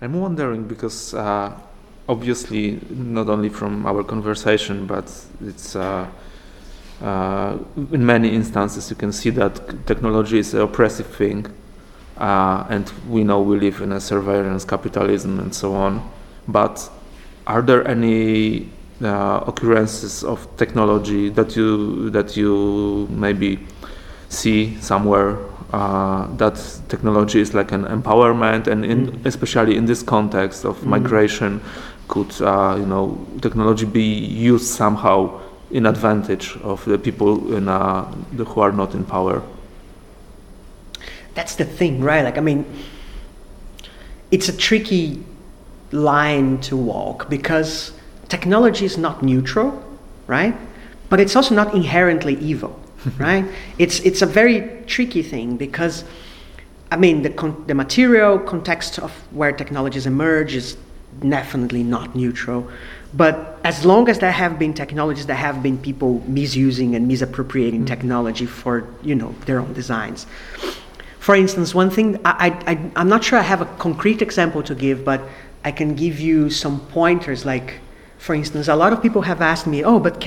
I'm wondering because obviously not only from our conversation, but it's in many instances you can see that technology is an oppressive thing, and we know we live in a surveillance capitalism and so on. But are there any occurrences of technology that you maybe see somewhere? That technology is like an empowerment, and especially in this context of migration, could technology be used somehow in advantage of the people who are not in power? That's the thing, right? Like, I mean, it's a tricky line to walk because technology is not neutral, right? But it's also not inherently evil. Right? It's a very tricky thing because, I mean, the material context of where technologies emerge is definitely not neutral. But as long as there have been technologies, there have been people misusing and misappropriating technology for their own designs. For instance, one thing I'm not sure I have a concrete example to give, but I can give you some pointers. Like, for instance, a lot of people have asked me,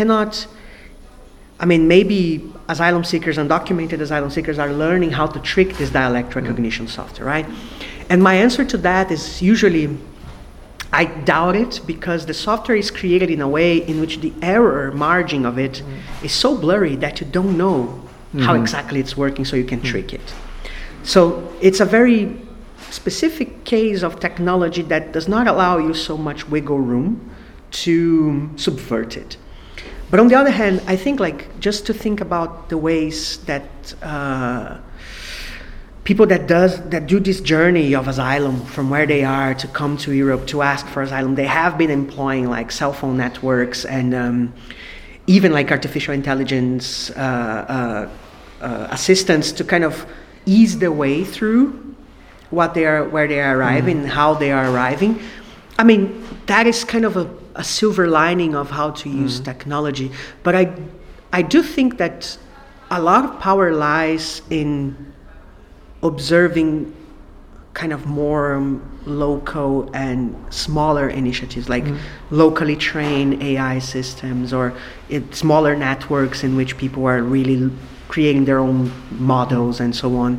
maybe asylum seekers, undocumented asylum seekers are learning how to trick this dialect recognition software, right? And my answer to that is usually, I doubt it, because the software is created in a way in which the error margin of it is so blurry that you don't know how exactly it's working, so you can trick it. So it's a very specific case of technology that does not allow you so much wiggle room to subvert it. But on the other hand, I think just to think about the ways that people that do this journey of asylum from where they are to come to Europe to ask for asylum, they have been employing cell phone networks and even artificial intelligence assistants to kind of ease their way through where they are arriving, how they are arriving. I mean, that is kind of a silver lining of how to use technology. But I do think that a lot of power lies in observing kind of more local and smaller initiatives, like locally trained AI systems or smaller networks in which people are really creating their own models and so on.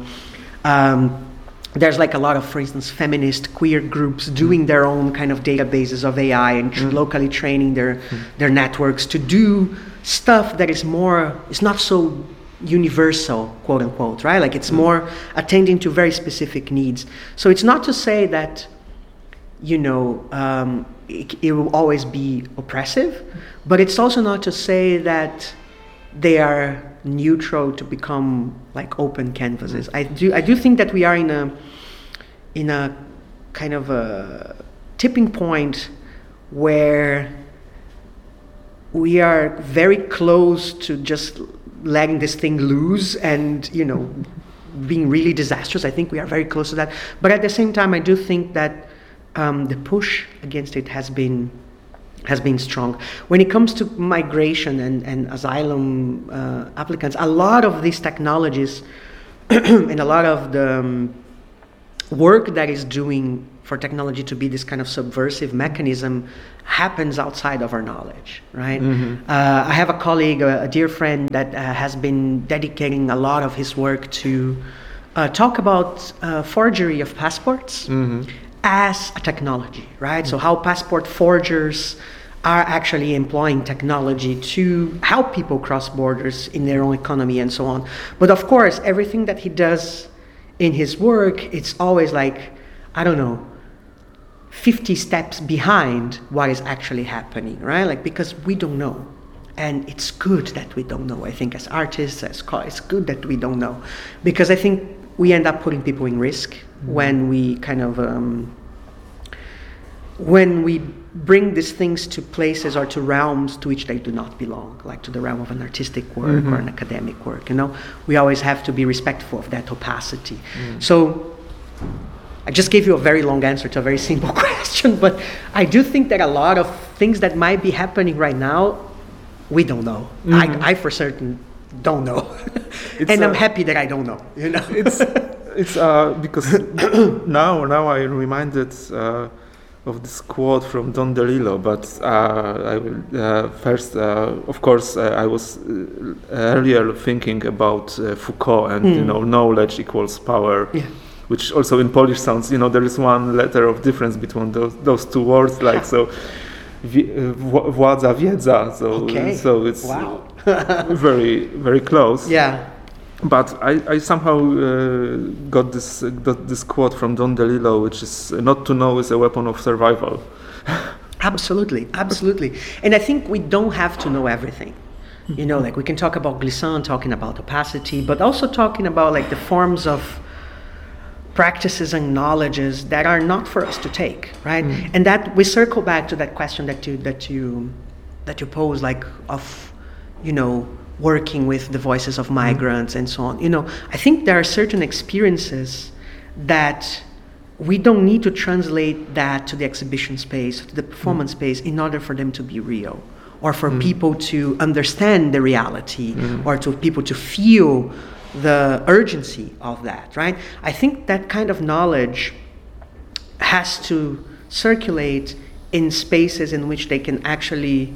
There's a lot of, for instance, feminist queer groups doing their own kind of databases of AI and locally training their networks to do stuff that is not so universal, quote unquote, right? It's more attending to very specific needs. So it's not to say that, it will always be oppressive, but it's also not to say that they are neutral to become open canvases. I do think that we are in a kind of a tipping point where we are very close to just letting this thing loose and being really disastrous. I think we are very close to that. But at the same time, I do think that the push against it has been strong. When it comes to migration and asylum applicants, a lot of these technologies and a lot of the work that is doing for technology to be this kind of subversive mechanism happens outside of our knowledge, right? I have a colleague, a dear friend, that has been dedicating a lot of his work to talk about forgery of passports as a technology, right? So how passport forgers are actually employing technology to help people cross borders in their own economy and so on. But of course, everything that he does in his work, it's always 50 steps behind what is actually happening, right? Because we don't know. And it's good that we don't know. I think as artists, it's good that we don't know. Because I think we end up putting people in risk when we kind of, when we bring these things to places or to realms to which they do not belong, like to the realm of an artistic work or an academic work, we always have to be respectful of that opacity. So I just gave you a very long answer to a very simple question, but I do think that a lot of things that might be happening right now, we don't know. I for certain don't know. And I'm happy that I don't know, it's because now I'm reminded of this quote from Don DeLillo, but I will first, of course, I was earlier thinking about Foucault and knowledge equals power, which also in Polish sounds, there is one letter of difference between those two words, like so. Władza, wiedza, so it's very, very close. Yeah. But I somehow got this quote from Don DeLillo, which is not to know is a weapon of survival. Absolutely. And I think we don't have to know everything. Like we can talk about Glissant, talking about opacity, but also talking about like the forms of practices and knowledges that are not for us to take, right? And that we circle back to that question that you pose, like of, working with the voices of migrants and so on. I think there are certain experiences that we don't need to translate that to the exhibition space, to the performance space, in order for them to be real, or for people to understand the reality, or to people to feel the urgency of that, right? I think that kind of knowledge has to circulate in spaces in which they can actually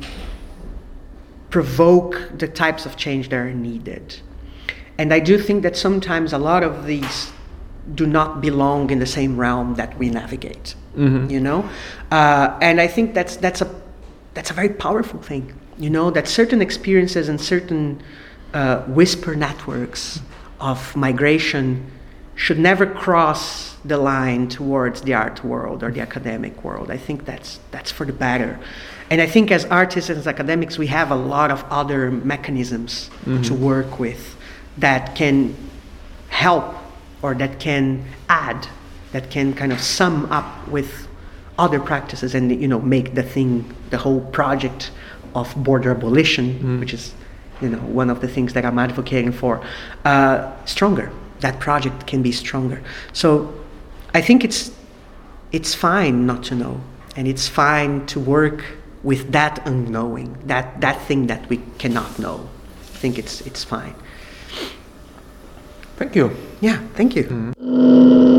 provoke the types of change that are needed. And I do think that sometimes a lot of these do not belong in the same realm that we navigate, and I think that's a very powerful thing, that certain experiences and certain whisper networks of migration should never cross the line towards the art world or the academic world. I think that's for the better. And I think as artists and as academics, we have a lot of other mechanisms to work with that can help, or that can add, that can kind of sum up with other practices and, make the whole project of border abolition, which is, one of the things that I'm advocating for, stronger. That project can be stronger. So I think it's fine not to know, and it's fine to work with that unknowing, that thing that we cannot know. I think it's fine. Thank you. Yeah, thank you.